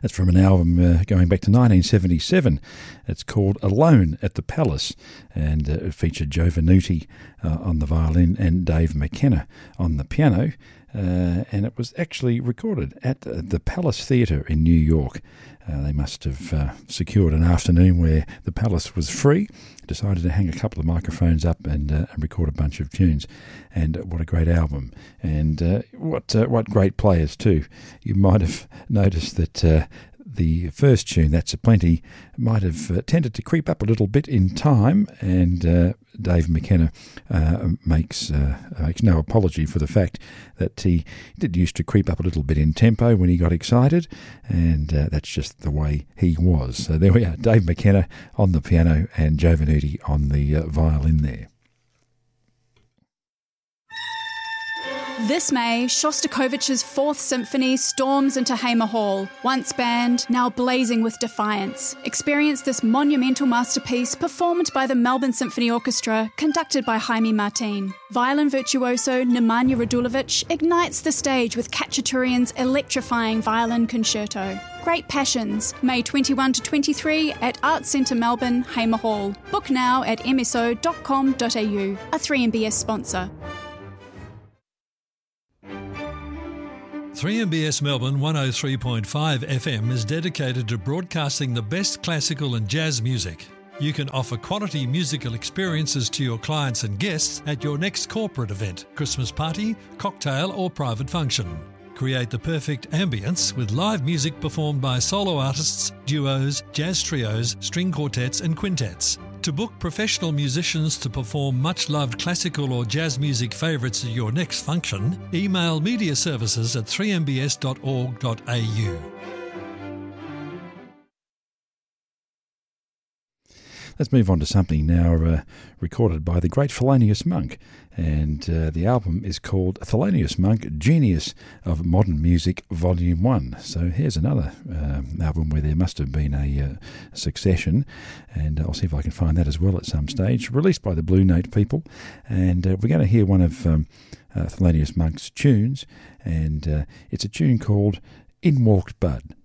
That's from an album going back to 1977. It's called Alone at the Palace, and it featured Joe Venuti on the violin and Dave McKenna on the piano. And it was actually recorded at the Palace Theatre in New York. They must have secured an afternoon where the Palace was free, decided to hang a couple of microphones up and record a bunch of tunes. And what a great album. And what great players too. You might have noticed that the first tune, That's a Plenty, might have tended to creep up a little bit in time, and Dave McKenna makes no apology for the fact that he did used to creep up a little bit in tempo when he got excited, and that's just the way he was. So there we are, Dave McKenna on the piano and Joe Venuti on the violin there. This May, Shostakovich's Fourth Symphony storms into Hamer Hall. Once banned, now blazing with defiance. Experience this monumental masterpiece performed by the Melbourne Symphony Orchestra, conducted by Jaime Martin. Violin virtuoso Nemanja Radulovic ignites the stage with Khachaturian's electrifying violin concerto. Great Passions, May 21 to 23 at Arts Centre Melbourne, Hamer Hall. Book now at mso.com.au, a 3MBS sponsor. 3MBS Melbourne 103.5 FM is dedicated to broadcasting the best classical and jazz music. You can offer quality musical experiences to your clients and guests at your next corporate event, Christmas party, cocktail or private function. Create the perfect ambience with live music performed by solo artists, duos, jazz trios, string quartets and quintets. To book professional musicians to perform much-loved classical or jazz music favourites at your next function, email mediaservices@3mbs.org.au. Let's move on to something now recorded by the great Thelonious Monk, and the album is called Thelonious Monk, Genius of Modern Music, Volume 1. So here's another album where there must have been a succession, and I'll see if I can find that as well at some stage, released by the Blue Note people, and we're going to hear one of Thelonious Monk's tunes, and it's a tune called In Walked Bud.